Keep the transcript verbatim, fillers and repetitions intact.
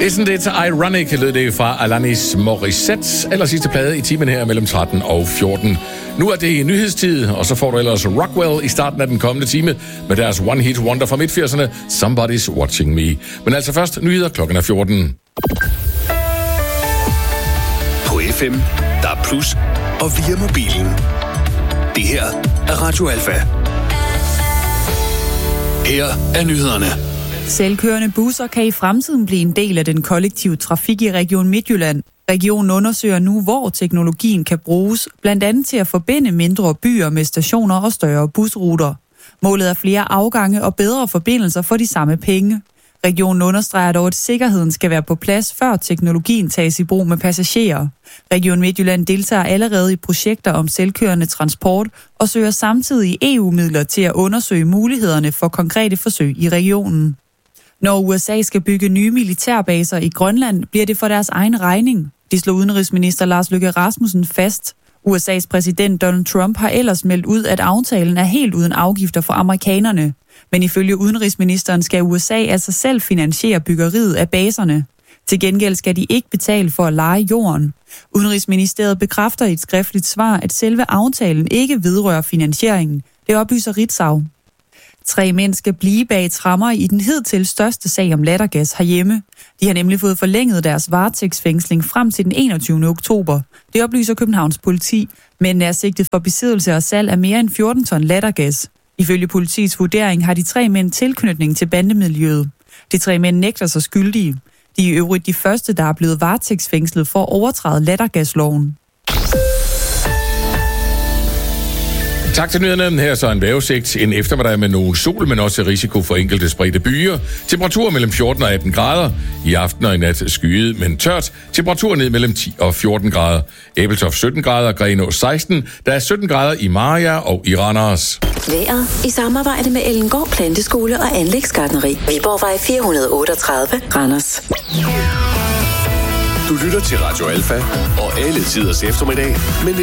Isn't it ironic, lød det fra Alanis Morissette, eller sidste plade i timen her mellem tretten og fjorten. Nu er det nyhedstid, og så får du ellers Rockwell i starten af den kommende time med deres One Hit Wonder fra midt-firserne, Somebody's Watching Me. Men altså først nyheder, klokken er fjorten. På F M, der er plus, og via mobilen. Det her er Radio Alfa. Her er nyhederne. Selvkørende busser kan i fremtiden blive en del af den kollektive trafik i Region Midtjylland. Regionen undersøger nu, hvor teknologien kan bruges, blandt andet til at forbinde mindre byer med stationer og større busruter. Målet er flere afgange og bedre forbindelser for de samme penge. Regionen understreger dog, at sikkerheden skal være på plads, før teknologien tages i brug med passagerer. Region Midtjylland deltager allerede i projekter om selvkørende transport og søger samtidig E U-midler til at undersøge mulighederne for konkrete forsøg i regionen. Når U S A skal bygge nye militærbaser i Grønland, bliver det for deres egen regning. Det slog udenrigsminister Lars Løkke Rasmussen fast. U S A's præsident Donald Trump har ellers meldt ud, at aftalen er helt uden afgifter for amerikanerne. Men ifølge udenrigsministeren skal U S A altså selv finansiere byggeriet af baserne. Til gengæld skal de ikke betale for at leje jorden. Udenrigsministeriet bekræfter i et skriftligt svar, at selve aftalen ikke vedrører finansieringen. Det oplyser Ritzau. Tre mænd skal blive bag tremmer i den hidtil største sag om lattergas herhjemme. De har nemlig fået forlænget deres varetægtsfængsling frem til den enogtyvende oktober. Det oplyser Københavns politi. Mændene er sigtet for besiddelse og salg af mere end fjorten ton lattergas. Ifølge politiets vurdering har de tre mænd tilknytning til bandemiljøet. De tre mænd nægter sig skyldige. De er i øvrigt de første, der er blevet varetægtsfængslet for at overtræde lattergasloven. Tak til nyhederne. Her er så en vejrudsigt. En eftermiddag med nogen sol, men også risiko for enkelte spredte byer. Temperatur mellem fjorten og atten grader. I aften og i nat skyet, men tørt. Temperatur ned mellem ti og fjorten grader. Ebeltoft sytten grader, Grenaa seksten. Der er sytten grader i Mariager og i Randers. Vejret i samarbejde med Ellengård Planteskole og Anlægsgartneri. Viborgvej fire hundrede otteogtredive, Randers. Du lytter til Radio Alfa og alle tiders eftermiddag med